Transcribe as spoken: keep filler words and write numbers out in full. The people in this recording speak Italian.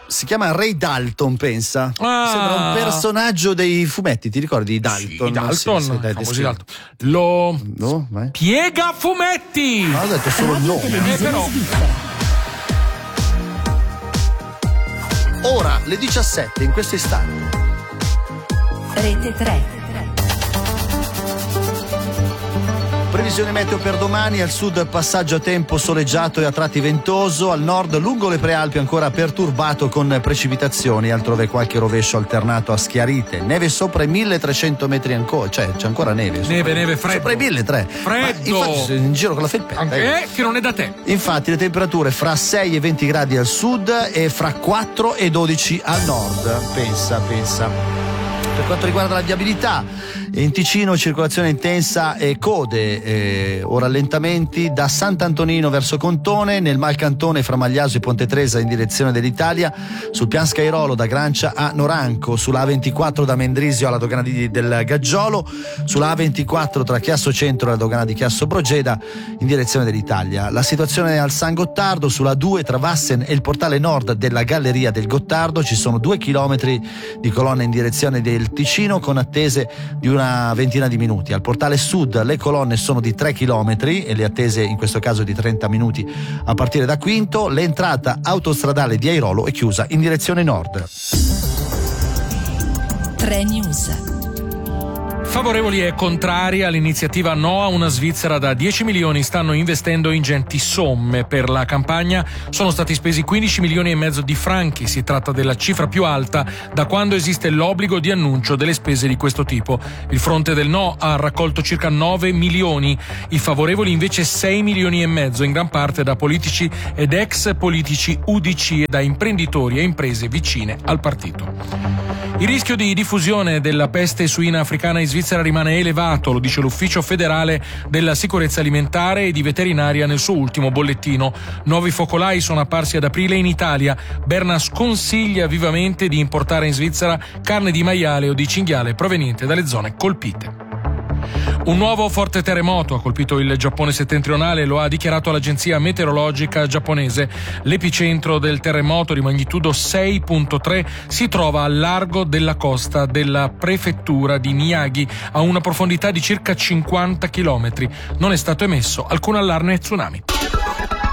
Si chiama Ray Dalton, pensa. Ah. Sembra un personaggio dei fumetti, ti ricordi di Dalton? Sì, Dalton, sì, sì, dai, famosi descrivi. Dalton. Lo No, vai. Piega Fumetti. No, ho detto solo il nome. Eh, però. Ora, le diciassette, in questo istante. Rete tre. Previsione meteo per domani: al sud passaggio a tempo soleggiato e a tratti ventoso, al nord lungo le prealpi ancora perturbato con precipitazioni, altrove qualche rovescio alternato a schiarite, neve sopra i milletrecento metri ancora, cioè c'è ancora neve. Neve, sopra, neve, freddo. Sopra i milletrecento. Freddo. Ma infatti in giro con la felpetta. Anche che non è da te. Infatti le temperature fra sei e venti gradi al sud e fra quattro e dodici al nord. Pensa, pensa. Per quanto riguarda la viabilità, in Ticino circolazione intensa e code eh, o rallentamenti da Sant'Antonino verso Contone, nel Malcantone fra Magliaso e Ponte Tresa in direzione dell'Italia, sul Pian Scairolo da Grancia a Noranco, sulla A ventiquattro da Mendrisio alla dogana di, del Gaggiolo, sulla A ventiquattro tra Chiasso Centro e la dogana di Chiasso Brogeda in direzione dell'Italia. La situazione al San Gottardo, sulla A due tra Vassen e il portale nord della Galleria del Gottardo, ci sono due chilometri di colonne in direzione del Ticino con attese di una ventina di minuti. Al portale sud le colonne sono di tre chilometri e le attese in questo caso di trenta minuti a partire da Quinto. L'entrata autostradale di Airolo è chiusa in direzione nord. tre News. Favorevoli e contrari all'iniziativa No a una Svizzera da dieci milioni stanno investendo ingenti somme. Per la campagna sono stati spesi quindici milioni e mezzo di franchi. Si tratta della cifra più alta da quando esiste l'obbligo di annuncio delle spese di questo tipo. Il fronte del no ha raccolto circa nove milioni, i favorevoli invece sei milioni e mezzo, in gran parte da politici ed ex politici U D C e da imprenditori e imprese vicine al partito. Il rischio di diffusione della peste suina africana in Svizzera rimane elevato, lo dice l'Ufficio federale della sicurezza alimentare e di veterinaria nel suo ultimo bollettino. Nuovi focolai sono apparsi ad aprile in Italia. Berna sconsiglia vivamente di importare in Svizzera carne di maiale o di cinghiale proveniente dalle zone colpite. Un nuovo forte terremoto ha colpito il Giappone settentrionale, lo ha dichiarato l'agenzia meteorologica giapponese. L'epicentro del terremoto di magnitudo sei virgola tre si trova al largo della costa della prefettura di Miyagi, a una profondità di circa cinquanta chilometri. Non è stato emesso alcun allarme tsunami.